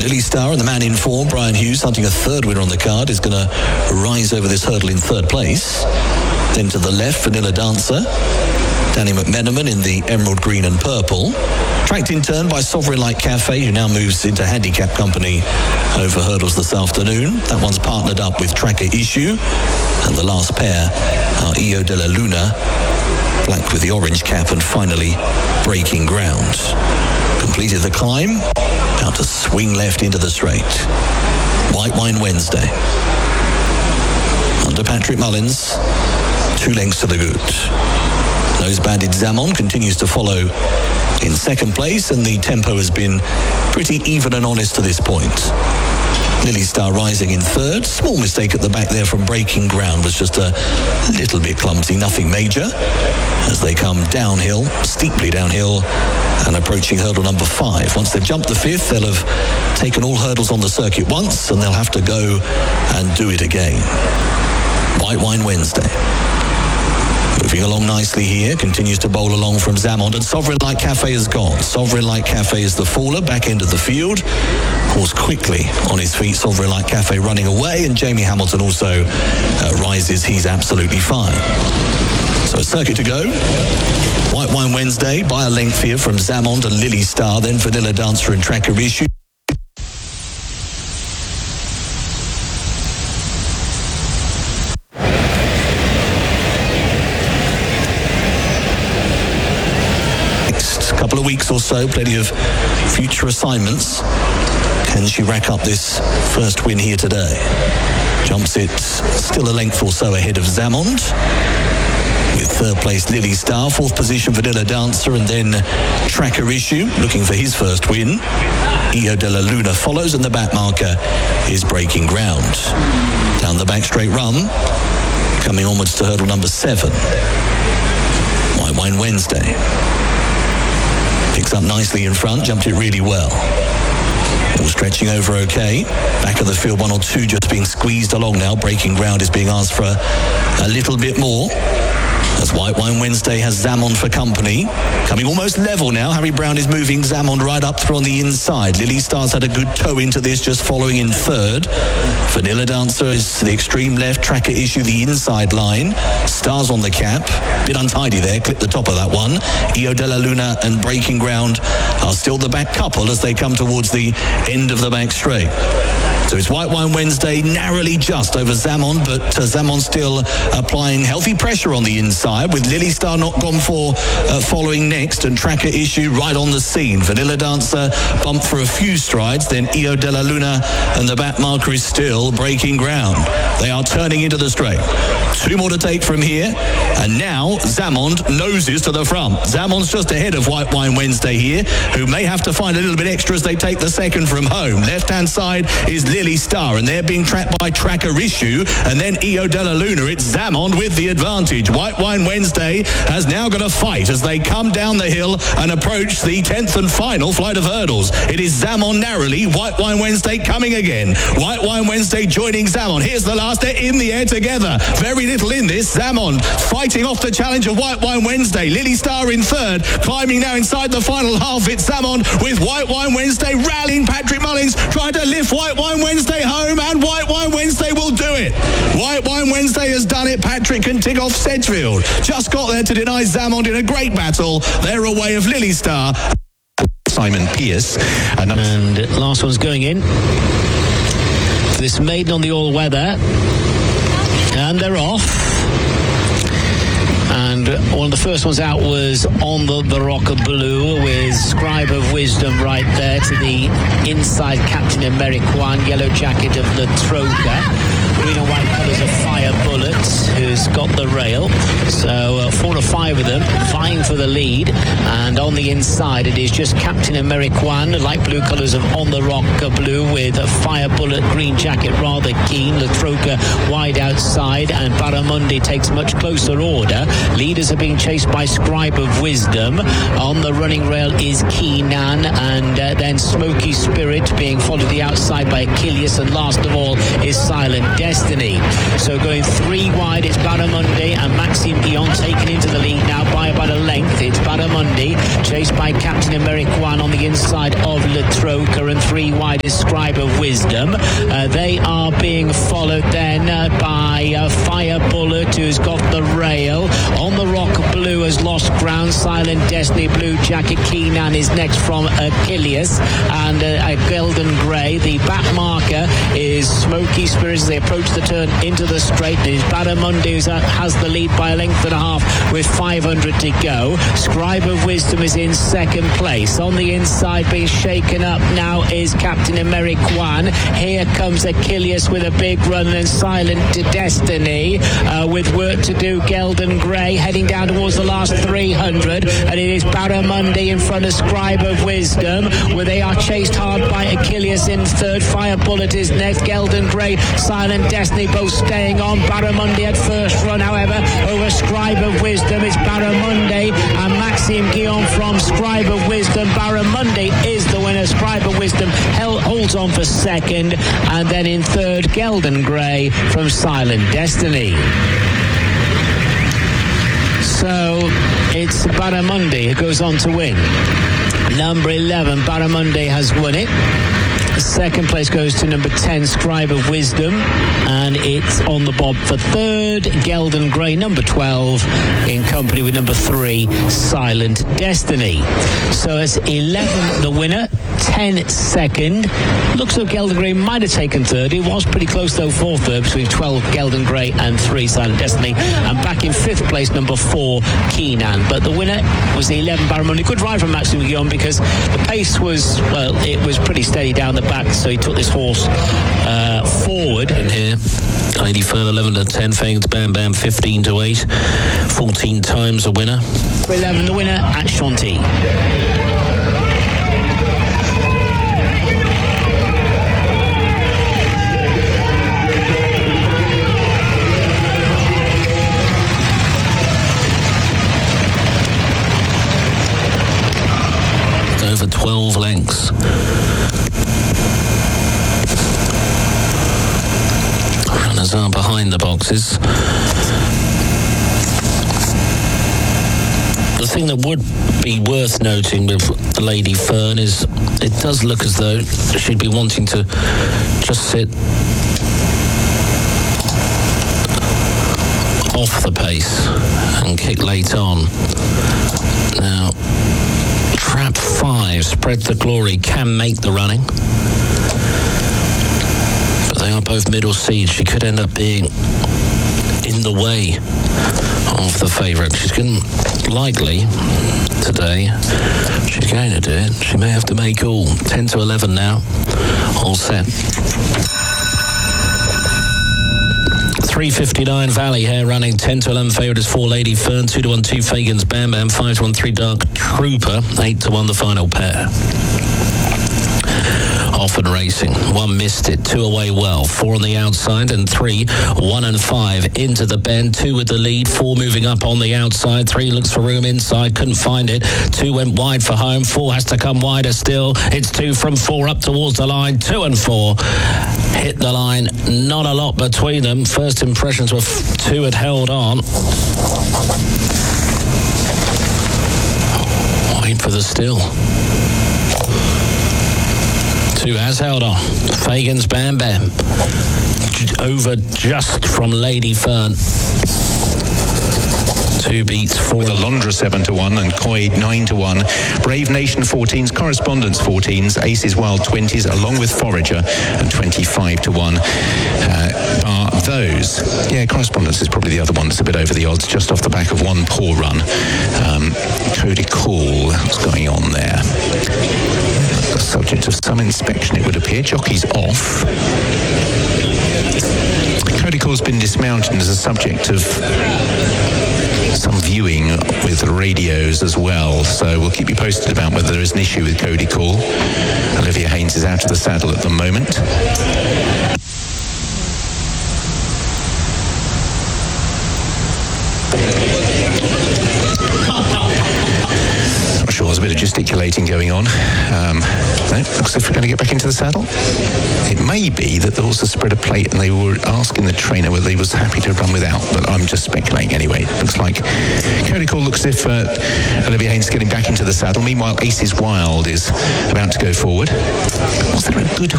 Lily Star and the man in form, Brian Hughes, hunting a third winner on the card, is going to rise over this hurdle in third place. Then to the left, Vanilla Dancer. Danny McMenamin in the emerald green and purple. Tracked in turn by Sovereign Light Cafe, who now moves into handicap company over hurdles this afternoon. That one's partnered up with Tracker Issue. And the last pair are Io della Luna, black with the orange cap, and finally Breaking Ground. Completed the climb, about to swing left into the straight. White Wine Wednesday. Under Patrick Mullins, 2 lengths to the good. Nose Banded Zamon continues to follow in second place, and the tempo has been pretty even and honest to this point. Lily Star rising in third. Small mistake at the back there from Breaking Ground, was just a little bit clumsy, nothing major. As they come downhill, steeply downhill, and approaching hurdle number 5. Once they've jumped the 5th, they'll have taken all hurdles on the circuit once, and they'll have to go and do it again. White Wine Wednesday. Moving along nicely here, continues to bowl along from Zamond, and Sovereign Light Cafe is gone. Sovereign Light Cafe is the faller, back end of the field. Horse quickly on his feet, Sovereign Light Cafe running away, and Jamie Hamilton also rises. He's absolutely fine. So a circuit to go. White Wine Wednesday by a length here from Zamond and Lily Star, then Vanilla Dancer and Tracker Issue. Couple of weeks or so, plenty of future assignments. Can she rack up this first win here today? Jumps it still a length or so ahead of Zamond. With third place Lily Star, fourth position Vanilla Dancer, and then Tracker Issue looking for his first win. Io della Luna follows, and the back marker is Breaking Ground. Down the back straight run, coming onwards to hurdle number 7. White Wine Wednesday. Picks up nicely in front, jumped it really well. All stretching over okay. Back of the field, 1 or 2 just being squeezed along now. Breaking Ground is being asked for a little bit more. As White Wine Wednesday has Zamond for company. Coming almost level now. Harry Brown is moving Zamond right up through on the inside. Lily Star's had a good toe into this, just following in third. Vanilla Dancer is to the extreme left. Tracker Issue the inside line. Stars on the cap. Bit untidy there. Clip the top of that one. Io della Luna and Breaking Ground are still the back couple as they come towards the end of the back straight. So it's White Wine Wednesday narrowly just over Zamond, but Zamond still applying healthy pressure on the inside, with Lily Star not gone for following next, and Tracker Issue right on the scene. Vanilla Dancer bumped for a few strides, then Io della Luna, and the back marker is still Breaking Ground. They are turning into the straight. 2 more to take from here, and now Zamond noses to the front. Zamond's just ahead of White Wine Wednesday here, who may have to find a little bit extra as they take the second from home. Left-hand side is Lily Star, and they're being tracked by Tracker Issue, and then Io della Luna. It's Zamond with the advantage. White Wine Wednesday has now got a fight as they come down the hill and approach the 10th and final flight of hurdles. It is Zamond narrowly, White Wine Wednesday coming again. White Wine Wednesday joining Zamond. Here's the last, they're in the air together. Very little in this. Zamond fighting off the challenge of White Wine Wednesday. Lily Star in third, climbing now inside the final half. It's Zamond with White Wine Wednesday rallying Patrick Mullins, trying to lift White Wine Wednesday home, and White Wine Wednesday will do it. White Wine Wednesday has done it. Patrick can tick off Sedgefield. Just got there to deny Zamond in a great battle. They're away of Lily Star. Simon Pierce. And last one's going in. This maiden on the all-weather. And they're off. And one of the first ones out was On the Barocca Blue, with Scribe of Wisdom right there to the inside. Captain Ameriquan, yellow jacket of the Troca. Green and white colours of Fire Bullet, who's got the rail. So 4 or 5 of them vying for the lead. And on the inside, it is just Captain Ameriquan, light blue colours of On the Barocca Blue, with a Fire Bullet, green jacket rather keen. La Troca wide outside, and Barramundi takes much closer order. Leaders Riders are being chased by Scribe of Wisdom. On the running rail is Keenan, and then Smoky Spirit being followed the outside by Achilles, and last of all is Silent Destiny. So going 3 wide, it's Barramundi and Maxime Guillon taken into the lead now by about a length. It's Barramundi chased by Captain Ameriquan on the inside of Letroka, and 3 wide is Scribe of Wisdom. They are being followed then by Fire Bullet, who's got the rail. On the Rock Blue has lost ground. Silent Destiny, Blue Jacket, Keenan is next from Achilles, and Golden Grey. The back marker is Smoky Spirit as they approach the turn into the straight. It is Barramundi who has the lead by a length and a half with 500 to go. Scribe of Wisdom is in second place. On the inside being shaken up now is Captain Ameriquan. Here comes Achilles with a big run, and Silent Destiny with work to do. Golden Grey heading down towards the last 300, and it is Barramundi in front of Scribe of Wisdom, where they are chased hard by Achilles in third. Fire Bullet is next. Golden Grey, Silent Destiny both staying on. Barramundi at first run, however, over Scribe of Wisdom. It's Barramundi and Maxime Guillon from Scribe of Wisdom. Barramundi is the winner. Scribe of Wisdom holds on for second, and then in third, Golden Grey from Silent Destiny. So it's Barramundi who goes on to win. Number 11, Barramundi has won it. Second place goes to number 10, Scribe of Wisdom, and it's on the bob for third, Golden Grey, number 12, in company with number 3, Silent Destiny. So it's 11 the winner, 10 second. Looks like Golden Grey might have taken third. It was pretty close though for third, between 12 Golden Grey and 3 Silent Destiny, and back in 5th place, number 4, Keenan. But the winner was the 11 Barramundi. Good ride from Maxime Guillon, because the pace was, well, it was pretty steady down the back, so he took this horse forward. In here, Lady Fern 11 to 10, Fagans Bam Bam 15 to 8, 14 times a winner. 11 the winner at Chantilly. Over 12 lengths. Runners are behind the boxes. The thing that would be worth noting with Lady Fern is it does look as though she'd be wanting to just sit off the pace and kick late on. Now, Trap 5, Spread the Glory, can make the running. But they are both middle seeds. She could end up being in the way of the favourite. She's going likely today. She's going to do it. She may have to make all. 10 to 11 now. All set. 3:59 Valley Hare running. 10 to 11 favourite is 4 Lady Fern, 2 to 1 2 Fagans Bam Bam, 5 to 1 3 Dark Trooper, 8 to 1 the final pair. Often Racing, 1 missed it, 2 away well, 4 on the outside, and 3, 1 and 5 into the bend, 2 with the lead, 4 moving up on the outside, 3 looks for room inside, couldn't find it, 2 went wide for home, 4 has to come wider still, it's 2 from 4 up towards the line, 2 and 4 hit the line, not a lot between them. First impressions were 2 had held on. Wait for the still. 2 has held on. Fagans Bam Bam. Over just from Lady Fern. 2 beats 4. With Alondra 7 to 1 and Coy 9 to 1. Brave Nation 14s, Correspondence 14s, Aces Wild 20s, along with Forager and 25 to 1. Are those? Yeah, Correspondence is probably the other one that's a bit over the odds, just off the back of 1 poor run. Cody Cool, what's going on there? The subject of some inspection, it would appear. Jockey's off. Cody Cool's been dismounted as a subject of some viewing with the radios as well, so we'll keep you posted about whether there is an issue with Cody Cool. Olivia Haynes is out of the saddle at the moment. bit of gesticulating going on. No, looks as if we're going to get back into the saddle. It may be that the horse has spread a plate and they were asking the trainer whether he was happy to run without, but I'm just speculating anyway. Looks like Cody Call looks as if Olivier Haynes is getting back into the saddle. Meanwhile, Aces Wild is about to go forward. Was there a good